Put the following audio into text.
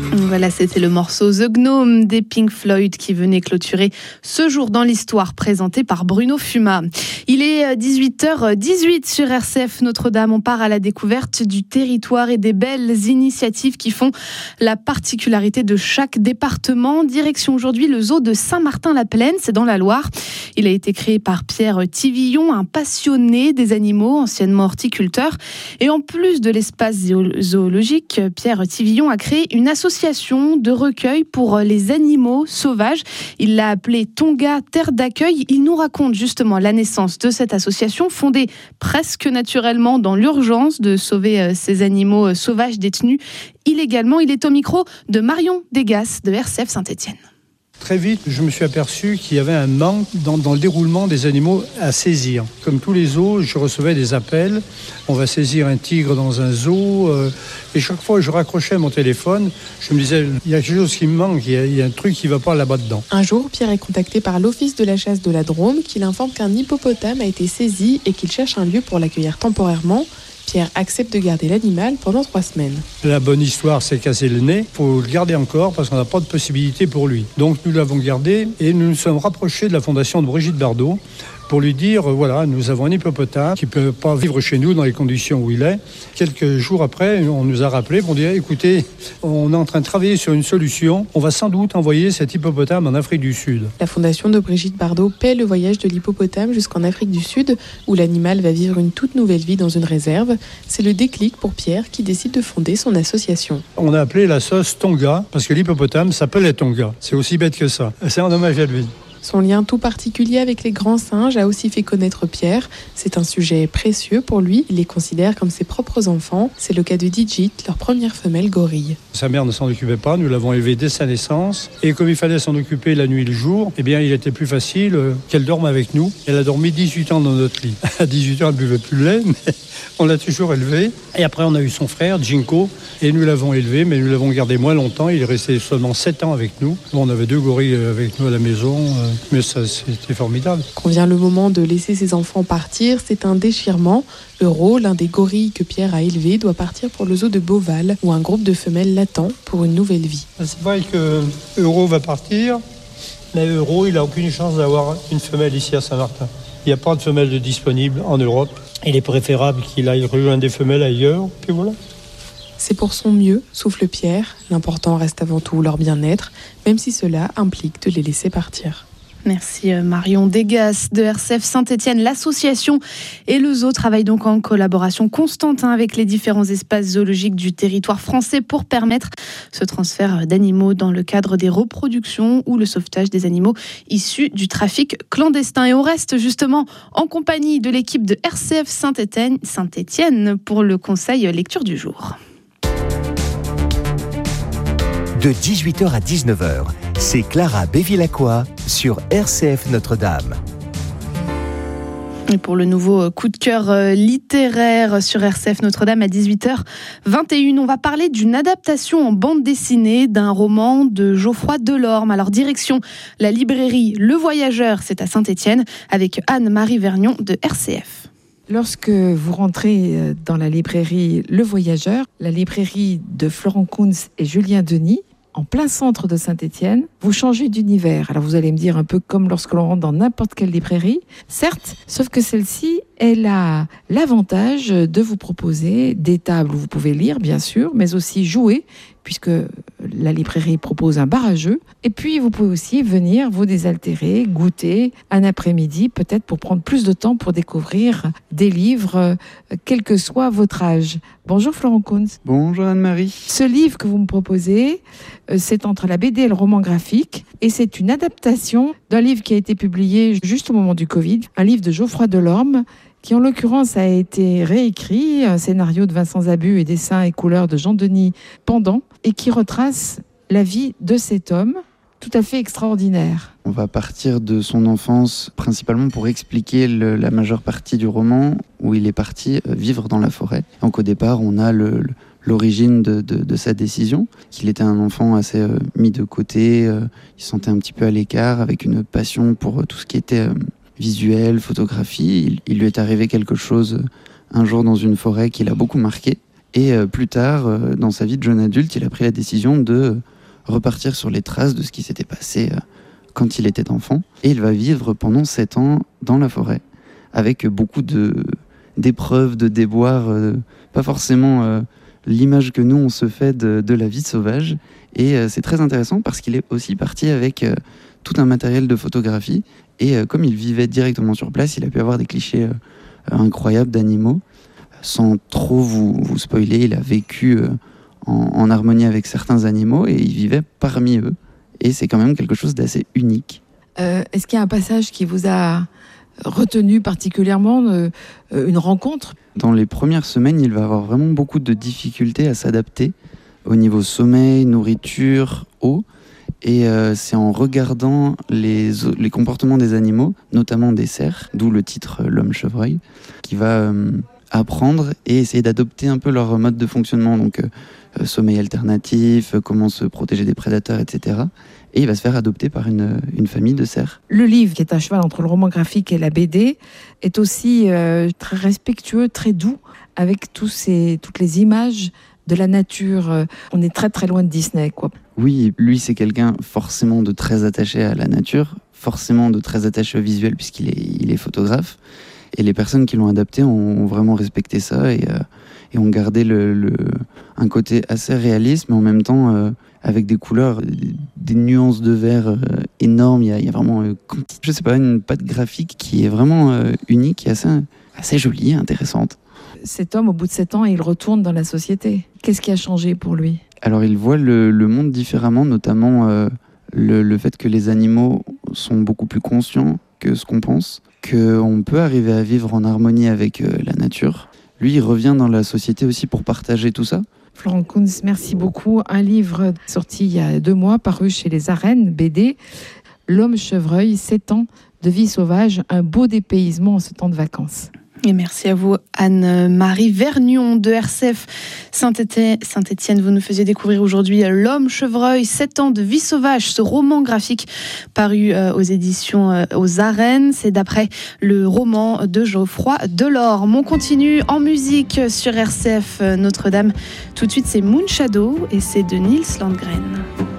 Voilà, c'était le morceau The Gnome des Pink Floyd qui venait clôturer ce jour dans l'histoire présenté par Bruno Fuma. Il est 18h18 sur RCF Notre-Dame. On part à la découverte du territoire et des belles initiatives qui font la particularité de chaque département. Direction aujourd'hui le zoo de Saint-Martin-la-Plaine, c'est dans la Loire. Il a été créé par Pierre Tivillon, un passionné des animaux, anciennement horticulteur. Et en plus de l'espace zoologique, Pierre Tivillon a créé une association de recueil pour les animaux sauvages. Il l'a appelée Tonga Terre d'accueil. Il nous raconte justement la naissance de cette association fondée presque naturellement dans l'urgence de sauver ces animaux sauvages détenus illégalement. Il est au micro de Marion Degas de RCF Saint-Étienne. Très vite, je me suis aperçu qu'il y avait un manque dans le déroulement des animaux à saisir. Comme tous les zoos, je recevais des appels. On va saisir un tigre dans un zoo. Et chaque fois que je raccrochais mon téléphone, je me disais, il y a quelque chose qui me manque, il y a un truc qui ne va pas là-bas dedans. Un jour, Pierre est contacté par l'Office de la chasse de la Drôme qui l'informe qu'un hippopotame a été saisi et qu'il cherche un lieu pour l'accueillir temporairement. Pierre accepte de garder l'animal pendant 3 semaines. La bonne histoire, c'est casser le nez. Il faut le garder encore parce qu'on n'a pas de possibilité pour lui. Donc nous l'avons gardé et nous nous sommes rapprochés de la fondation de Brigitte Bardot pour lui dire, voilà, nous avons un hippopotame qui ne peut pas vivre chez nous dans les conditions où il est. Quelques jours après, on nous a rappelé pour dire, écoutez, on est en train de travailler sur une solution. On va sans doute envoyer cet hippopotame en Afrique du Sud. La fondation de Brigitte Bardot paie le voyage de l'hippopotame jusqu'en Afrique du Sud, où l'animal va vivre une toute nouvelle vie dans une réserve. C'est le déclic pour Pierre qui décide de fonder son association. On a appelé la sauce Tonga parce que l'hippopotame s'appelait Tonga. C'est aussi bête que ça. C'est un hommage à lui. Son lien tout particulier avec les grands singes a aussi fait connaître Pierre. C'est un sujet précieux pour lui. Il les considère comme ses propres enfants. C'est le cas de Digit, leur première femelle gorille. Sa mère ne s'en occupait pas. Nous l'avons élevée dès sa naissance. Et comme il fallait s'en occuper la nuit et le jour, eh bien, il était plus facile qu'elle dorme avec nous. Elle a dormi 18 ans dans notre lit. À 18 ans, elle ne buvait plus le lait, mais on l'a toujours élevée. Et après, on a eu son frère, Jinko, et nous l'avons élevé, mais nous l'avons gardé moins longtemps. Il est resté seulement 7 ans avec nous. On avait 2 gorilles avec nous à la maison. Mais ça, c'était formidable. Quand vient le moment de laisser ses enfants partir, c'est un déchirement. Euro, l'un des gorilles que Pierre a élevé, doit partir pour le zoo de Beauval, où un groupe de femelles l'attend pour une nouvelle vie. C'est vrai que Euro va partir, mais Euro, il n'a aucune chance d'avoir une femelle ici à Saint-Martin. Il n'y a pas de femelle disponible en Europe. Il est préférable qu'il aille rejoindre des femelles ailleurs, puis voilà. C'est pour son mieux, souffle Pierre. L'important reste avant tout leur bien-être, même si cela implique de les laisser partir. Merci Marion Degas de RCF Saint-Étienne. L'association et le zoo travaillent donc en collaboration constante avec les différents espaces zoologiques du territoire français pour permettre ce transfert d'animaux dans le cadre des reproductions ou le sauvetage des animaux issus du trafic clandestin. Et on reste justement en compagnie de l'équipe de RCF Saint-Étienne pour le conseil lecture du jour. De 18h à 19h, c'est Clara Bévilacqua sur RCF Notre-Dame. Et pour le nouveau coup de cœur littéraire sur RCF Notre-Dame à 18h21, on va parler d'une adaptation en bande dessinée d'un roman de Geoffroy Delorme. Alors direction la librairie Le Voyageur, c'est à Saint-Étienne, avec Anne-Marie Vergnon de RCF. Lorsque vous rentrez dans la librairie Le Voyageur, la librairie de Florent Kuntz et Julien Denis, en plein centre de Saint-Étienne, vous changez d'univers. Alors vous allez me dire un peu comme lorsque l'on rentre dans n'importe quelle librairie. Certes, sauf que celle-ci, elle a l'avantage de vous proposer des tables où vous pouvez lire, bien sûr, mais aussi jouer, puisque la librairie propose un bar à jeux. Et puis, vous pouvez aussi venir vous désaltérer, goûter un après-midi, peut-être pour prendre plus de temps pour découvrir des livres, quel que soit votre âge. Bonjour Florent Kuntz. Bonjour Anne-Marie. Ce livre que vous me proposez, c'est entre la BD et le roman graphique. Et c'est une adaptation d'un livre qui a été publié juste au moment du Covid, un livre de Geoffroy Delorme, qui en l'occurrence a été réécrit, un scénario de Vincent Zabu et dessins et couleurs de Jean-Denis Pendant, et qui retrace la vie de cet homme tout à fait extraordinaire. On va partir de son enfance, principalement pour expliquer la majeure partie du roman, où il est parti vivre dans la forêt. Donc au départ, on a l'origine de sa décision, qu'il était un enfant assez mis de côté, il se sentait un petit peu à l'écart, avec une passion pour tout ce qui était visuel, photographie. Il lui est arrivé quelque chose un jour dans une forêt qui l'a beaucoup marqué. Et plus tard, dans sa vie de jeune adulte, il a pris la décision de repartir sur les traces de ce qui s'était passé quand il était enfant. Et il va vivre pendant 7 ans dans la forêt, avec beaucoup d'épreuves, de déboires, pas forcément l'image que nous on se fait de la vie sauvage. Et c'est très intéressant parce qu'il est aussi parti avec tout un matériel de photographie. Et comme il vivait directement sur place, il a pu avoir des clichés incroyables d'animaux. Sans trop vous spoiler, il a vécu en harmonie avec certains animaux et il vivait parmi eux. Et c'est quand même quelque chose d'assez unique. Est-ce qu'il y a un passage qui vous a retenu particulièrement, une rencontre ? Dans les premières semaines, il va avoir vraiment beaucoup de difficultés à s'adapter au niveau sommeil, nourriture, eau. Et c'est en regardant les comportements des animaux, notamment des cerfs, d'où le titre L'homme-chevreuil, qui va apprendre et essayer d'adopter un peu leur mode de fonctionnement. Donc sommeil alternatif, comment se protéger des prédateurs, etc. Et il va se faire adopter par une famille de cerfs. Le livre, qui est à cheval entre le roman graphique et la BD, est aussi très respectueux, très doux, avec toutes les images de la nature. On est très très loin de Disney, quoi. Oui, lui c'est quelqu'un forcément de très attaché à la nature, forcément de très attaché au visuel puisqu'il est photographe. Et les personnes qui l'ont adapté ont vraiment respecté ça et ont gardé un côté assez réaliste, mais en même temps avec des couleurs, des nuances de vert énormes. Il y a vraiment, je sais pas, une patte graphique qui est vraiment unique et assez jolie, intéressante. Cet homme, au bout de 7 ans, il retourne dans la société. Qu'est-ce qui a changé pour lui ? Alors il voit le monde différemment, notamment le fait que les animaux sont beaucoup plus conscients que ce qu'on pense, qu'on peut arriver à vivre en harmonie avec la nature. Lui, il revient dans la société aussi pour partager tout ça. Florent Kounz, merci beaucoup. Un livre sorti il y a 2 mois, paru chez les Arènes, BD, L'homme-chevreuil, 7 ans de vie sauvage, un beau dépaysement en ce temps de vacances. Et merci à vous, Anne-Marie Vergnon de RCF Saint-Étienne. Vous nous faisiez découvrir aujourd'hui L'homme-chevreuil, 7 ans de vie sauvage, ce roman graphique paru aux éditions aux Arènes. C'est d'après le roman de Geoffroy Delorme. On continue en musique sur RCF Notre-Dame. Tout de suite, c'est Moon Shadow et c'est de Nils Landgren.